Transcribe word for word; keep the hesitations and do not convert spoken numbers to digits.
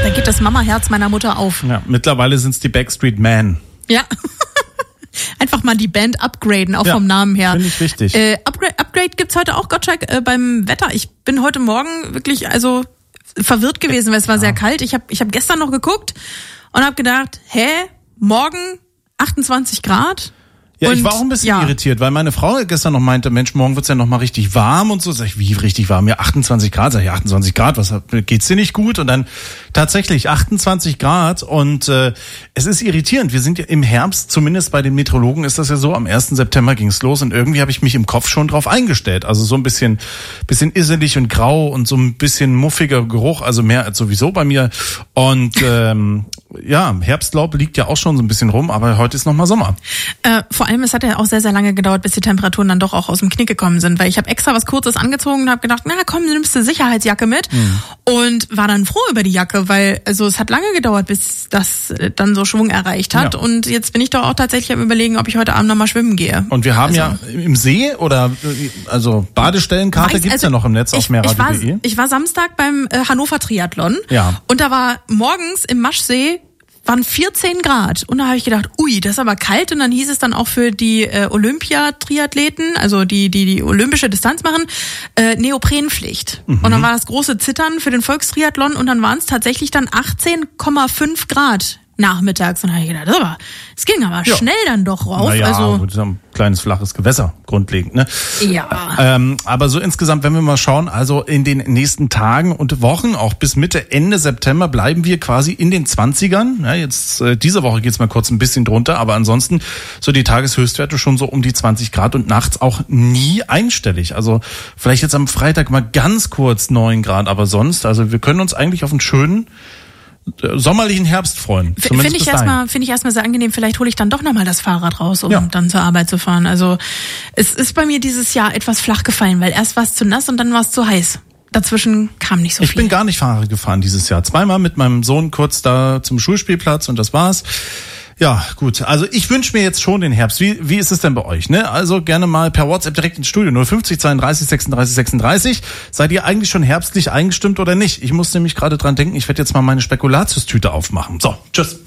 Da geht das Mama-Herz meiner Mutter auf. Ja, mittlerweile sind es die Backstreet Men. Ja. Einfach mal die Band upgraden, auch ja, vom Namen her. Finde ich wichtig. Äh, Upgrade, Upgrade gibt's heute auch, Gottschalk, äh, beim Wetter. Ich bin heute Morgen wirklich also verwirrt gewesen, weil es war ja. sehr kalt. Ich habe ich hab gestern noch geguckt und habe gedacht, hä, morgen achtundzwanzig Grad? Ja, und, ich war auch ein bisschen ja. irritiert, weil meine Frau gestern noch meinte, Mensch, morgen wird's ja noch mal richtig warm und so. Sag ich, wie richtig warm? Ja, achtundzwanzig Grad. Sag ich, achtundzwanzig Grad, was geht's dir nicht gut? Und dann tatsächlich achtundzwanzig Grad und äh, es ist irritierend. Wir sind ja im Herbst, zumindest bei den Meteorologen ist das ja so, am ersten September ging's los und irgendwie habe ich mich im Kopf schon drauf eingestellt. Also so ein bisschen bisschen isselig und grau und so ein bisschen muffiger Geruch, also mehr als sowieso bei mir. Und ähm, ja, Herbstlaub liegt ja auch schon so ein bisschen rum, aber heute ist noch mal Sommer. Äh, vor allem, es hat ja auch sehr, sehr lange gedauert, bis die Temperaturen dann doch auch aus dem Knick gekommen sind, weil ich habe extra was Kurzes angezogen und habe gedacht, na komm, du nimmst eine Sicherheitsjacke mit mhm. und war dann froh über die Jacke, weil also es hat lange gedauert, bis das dann so Schwung erreicht hat ja. und jetzt bin ich doch auch tatsächlich am Überlegen, ob ich heute Abend noch mal schwimmen gehe. Und wir haben also, ja im See oder also Badestellenkarte weiß, gibt's also, ja noch im Netz auf mehrradio punkt de. Ich, ich war Samstag beim äh, Hannover Triathlon ja. und da war morgens im Maschsee waren vierzehn Grad und da habe ich gedacht, ui, das ist aber kalt und dann hieß es dann auch für die äh, Olympiatriathleten, also die die die olympische Distanz machen, äh, Neoprenpflicht. Mhm. Und dann war das große Zittern für den Volkstriathlon und dann waren es tatsächlich dann achtzehn Komma fünf Grad nachmittags und da habe ich gedacht, aber es ging aber ja. schnell dann doch rauf. Naja, also gut, ein kleines flaches Gewässer grundlegend, ne? Ja. Ähm, aber so insgesamt, wenn wir mal schauen, also in den nächsten Tagen und Wochen, auch bis Mitte, Ende September bleiben wir quasi in den zwanzigern. Ja, jetzt äh, diese Woche geht's mal kurz ein bisschen drunter, aber ansonsten so die Tageshöchstwerte schon so um die zwanzig Grad und nachts auch nie einstellig. Also vielleicht jetzt am Freitag mal ganz kurz neun Grad, aber sonst, also wir können uns eigentlich auf einen schönen sommerlichen Herbst freuen. Finde ich erstmal, finde ich erstmal sehr angenehm. Vielleicht hole ich dann doch nochmal das Fahrrad raus, um ja. dann zur Arbeit zu fahren. Also es ist bei mir dieses Jahr etwas flach gefallen, weil erst war es zu nass und dann war es zu heiß. Dazwischen kam nicht so ich viel. Ich bin gar nicht Fahrrad gefahren dieses Jahr. Zweimal mit meinem Sohn kurz da zum Schulspielplatz und das war's. Ja, gut. Also ich wünsche mir jetzt schon den Herbst. Wie wie ist es denn bei euch? Ne? Also gerne mal per WhatsApp direkt ins Studio null fünfzig zweiunddreißig sechsunddreißig sechsunddreißig. Seid ihr eigentlich schon herbstlich eingestimmt oder nicht? Ich muss nämlich gerade dran denken, ich werde jetzt mal meine Spekulatius-Tüte aufmachen. So, tschüss.